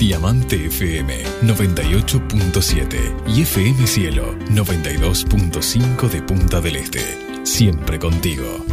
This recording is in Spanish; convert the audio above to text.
Diamante FM 98.7 y FM Cielo 92.5 de Punta del Este. Siempre contigo.